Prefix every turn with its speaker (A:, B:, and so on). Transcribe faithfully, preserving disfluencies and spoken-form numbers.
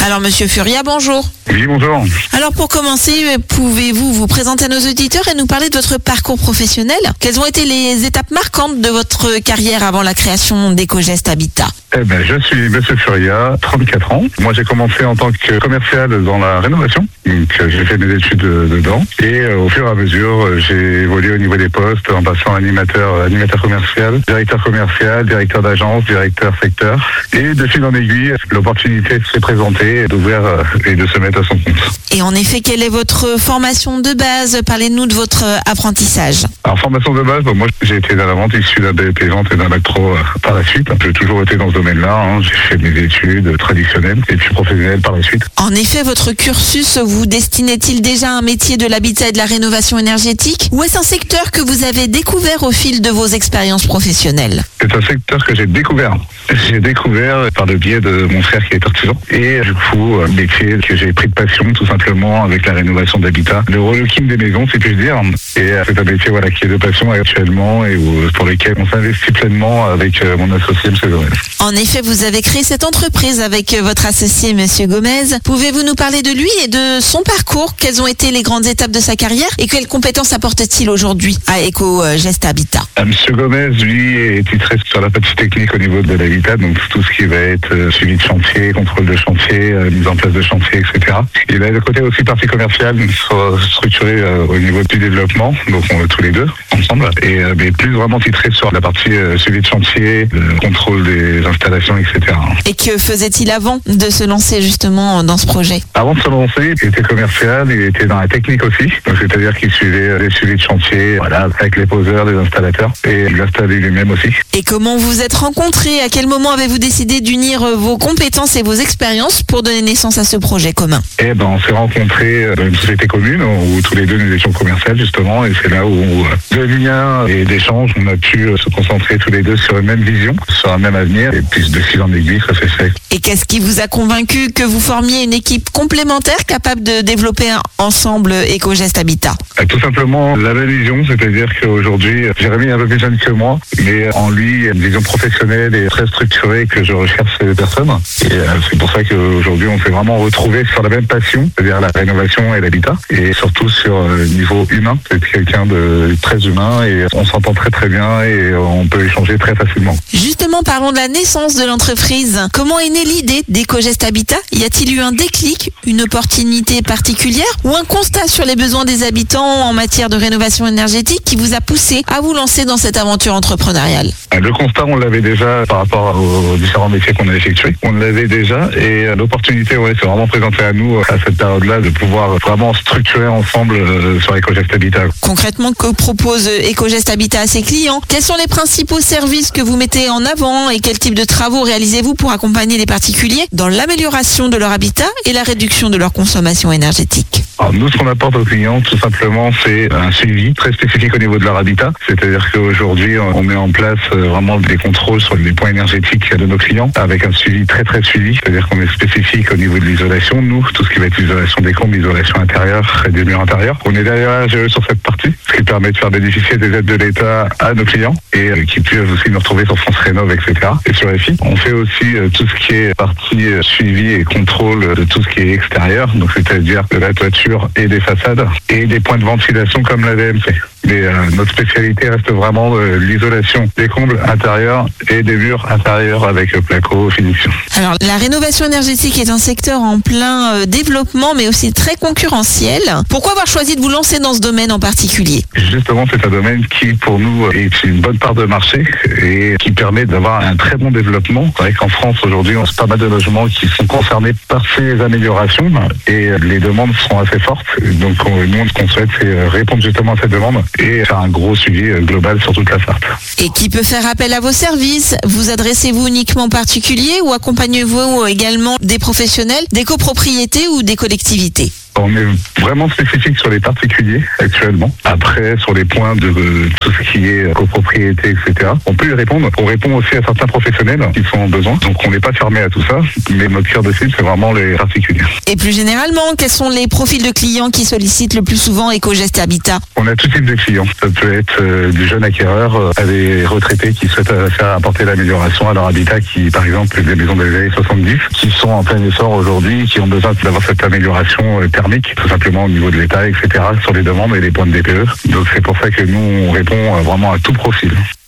A: Alors Monsieur Furia, bonjour.
B: Oui, bonjour.
A: Alors pour commencer, pouvez-vous vous présenter à nos auditeurs et nous parler de votre parcours professionnel? Quelles ont été les étapes marquantes de votre carrière avant la création d'Ecogest Habitat?
B: Eh ben, je suis Monsieur Furia, trente-quatre ans. Moi, j'ai commencé en tant que commercial dans la rénovation. Donc, j'ai fait mes études dedans. Et euh, au fur et à mesure, j'ai évolué au niveau des postes en passant animateur, animateur commercial, directeur commercial, directeur d'agence, directeur secteur. Et de fil en aiguille, l'opportunité s'est présentée d'ouvrir et de se mettre à son compte.
A: Et en effet, quelle est votre formation de base? Parlez-nous de votre apprentissage.
B: Alors, formation de base, bon, moi, j'ai été dans la vente, issu d'un B E P vente et d'un bac pro euh, par la suite. J'ai toujours été dans ce domaine-là. Hein. J'ai fait mes études traditionnelles et puis professionnelles par la suite.
A: En effet, votre cursus vous destinait-il déjà à un métier de l'habitat et de la rénovation énergétique? Ou est-ce un secteur que vous avez découvert au fil de vos expériences professionnelles?
B: C'est un secteur que j'ai découvert. J'ai découvert par le biais de mon frère qui est artisan. Et du coup, un métier que j'ai pris de passion tout simplement avec la rénovation d'habitat. Le relooking des maisons, si puis dire. Et c'est un métier voilà, qui est de passion actuellement et où, pour lequel on s'investit pleinement avec mon associé, M. Gomez.
A: En effet, vous avez créé cette entreprise avec votre associé, M. Gomez. Pouvez-vous nous parler de lui et de son parcours? Quelles ont été les grandes étapes de sa carrière et quelles compétences apporte-t-il aujourd'hui à Ecogest Habitat?
B: M. Gomez, lui, est titré sur la partie technique au niveau de l'habitat, donc tout ce qui va être euh, suivi de chantier, contrôle de chantier, euh, mise en place de chantier, et cetera. Il a le côté aussi partie commerciale, structurée euh, au niveau du développement, donc on est tous les deux ensemble, et euh, mais plus vraiment titré sur la partie euh, suivi de chantier, euh, contrôle des installations, et cetera.
A: Et que faisait-il avant de se lancer justement dans ce projet?
B: Avant de se lancer, il était commercial, il était dans la technique aussi, donc c'est-à-dire qu'il suivait les suivis de chantier, voilà, avec les poseurs, les installateurs, et il installait lui-même aussi.
A: Et comment vous êtes rencontrés? À quel moment avez-vous décidé d'unir vos compétences et vos expériences pour donner naissance à ce projet commun?
B: Eh ben, on s'est rencontrés dans une société commune où tous les deux nous étions commerciales justement, et c'est là où, de liens et d'échanges, on a pu se concentrer tous les deux sur une même vision, sur un même avenir, et puis de fil en aiguille, ça s'est fait.
A: Et qu'est-ce qui vous a convaincu que vous formiez une équipe complémentaire capable de développer ensemble Ecogest Habitat?
B: Tout simplement la même vision, c'est-à-dire qu'aujourd'hui, Jérémy est un peu plus jeune que moi, mais en lui, il y a une vision professionnelle et très structurée que je recherche chez les personnes. Et c'est pour ça qu'aujourd'hui, on s'est vraiment retrouvés sur la même passion, c'est-à-dire la rénovation et l'habitat, et surtout sur le niveau humain. C'est quelqu'un de très humain et on s'entend très très bien et on peut échanger très facilement.
A: Justement, parlons de la naissance de l'entreprise. Comment est née l'idée d'Ecogest Habitat? Y a-t-il eu un déclic, une opportunité particulière ou un constat sur les besoins des habitants en matière de rénovation énergétique qui vous a poussé à vous lancer dans cette aventure entrepreneuriale?
B: Le constat, on l'avait déjà par rapport aux différents métiers qu'on a effectués. On l'avait déjà et l'opportunité, ouais, c'est vraiment présentée à nous à cette période-là de pouvoir vraiment structurer ensemble euh, sur Ecogest Habitat.
A: Concrètement, que propose Ecogest Habitat à ses clients? Quels sont les principaux services que vous mettez en avant et quel type de travaux réalisez-vous pour accompagner les particuliers dans l'amélioration de leur habitat et la réduction de leur consommation énergétique?
B: Alors nous, ce qu'on apporte aux clients, tout simplement, c'est un suivi très spécifique au niveau de leur habitat. C'est-à-dire qu'aujourd'hui, on met en place vraiment des contrôles sur les points énergétiques de nos clients, avec un suivi très très suivi. C'est-à-dire qu'on est spécifique au niveau de l'isolation. Nous, tout ce qui va être l'isolation des combles, l'isolation intérieure et des murs intérieurs. On est derrière à gérer sur cette partie, ce qui permet de faire bénéficier des aides de l'État à nos clients et euh, qui peuvent aussi nous retrouver sur France Rénov, et cetera. Et sur F I, on fait aussi euh, tout ce qui est partie euh, suivi et contrôle de tout ce qui est extérieur, donc c'est-à-dire de la toiture et des façades et des points de ventilation comme la V M C. Mais euh, notre spécialité reste vraiment euh, l'isolation des combles intérieurs et des murs intérieurs avec euh, placo, finition.
A: Alors, la rénovation énergétique est un secteur en plein euh, développement, mais aussi très concurrentiel. Pourquoi avoir choisi de vous lancer dans ce domaine en particulier?
B: Justement, c'est un domaine qui, pour nous, est une bonne part de marché et qui permet d'avoir un très bon développement. C'est vrai qu'en France, aujourd'hui, on a pas mal de logements qui sont concernés par ces améliorations et les demandes sont assez fortes. Donc, on, nous, ce qu'on souhaite, c'est répondre justement à cette demande et faire un gros suivi global sur toute la Sarthe.
A: Et qui peut faire appel à vos services? Vous adressez-vous uniquement aux particuliers ou accompagnez-vous également des professionnels, des copropriétés ou des collectivités?
B: On est vraiment spécifique sur les particuliers actuellement. Après, sur les points de euh, tout ce qui est copropriété, et cetera, on peut y répondre. On répond aussi à certains professionnels qui sont en besoin. Donc on n'est pas fermé à tout ça, mais notre cœur de cible, c'est vraiment les particuliers.
A: Et plus généralement, quels sont les profils de clients qui sollicitent le plus souvent Ecogeste Habitat?
B: On a tout type de clients. Ça peut être euh, du jeune acquéreur euh, à des retraités qui souhaitent euh, faire apporter l'amélioration à leur habitat, qui, par exemple, des maisons des années soixante-dix, qui sont en plein essor aujourd'hui, qui ont besoin d'avoir cette amélioration euh, thermique, tout simplement au niveau de l'État, et cetera, sur les demandes et les points de D P E. Donc c'est pour ça que nous, on répond euh, vraiment à tout profil.